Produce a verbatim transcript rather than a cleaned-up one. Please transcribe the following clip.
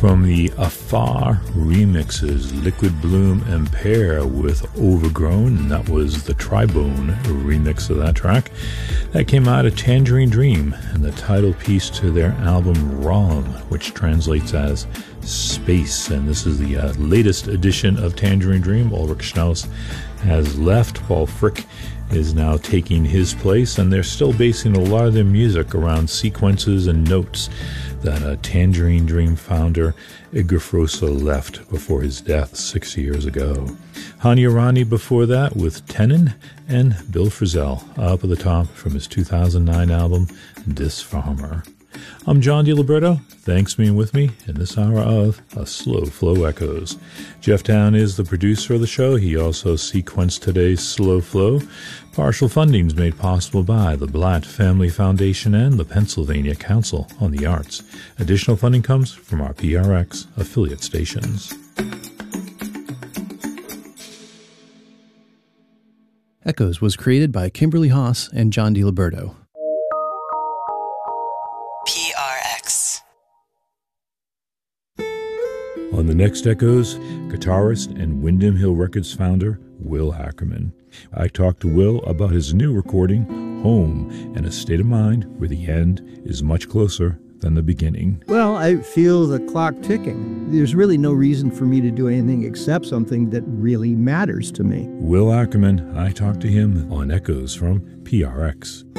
From the Afar remixes, Liquid Bloom and Pear with Overgrown, and that was the Tribone remix of that track. That came out of Tangerine Dream, and the title piece to their album Rom, which translates as Space. And this is the uh, latest edition of Tangerine Dream. Ulrich Schnauss has left. Paul Frick is now taking his place, and they're still basing a lot of their music around sequences and notes that uh, Tangerine Dream founder Edgar Froese left before his death six years ago. Hani Arani before that with Tenon, and Bill Frisell up at the top from his two thousand nine album Dis Farmer. I'm John DiLiberto. Thanks for being with me in this hour of A Slow Flow Echoes. Jeff Town is the producer of the show. He also sequenced today's Slow Flow. Partial funding is made possible by the Blatt Family Foundation and the Pennsylvania Council on the Arts. Additional funding comes from our P R X affiliate stations. Echoes was created by Kimberly Haas and John DiLiberto. P R X. On the next Echoes, guitarist and Windham Hill Records founder Will Ackerman. I talked to Will about his new recording, Home, and a state of mind where the end is much closer than the beginning. Well, I feel the clock ticking. There's really no reason for me to do anything except something that really matters to me. Will Ackerman, I talked to him on Echoes from P R X.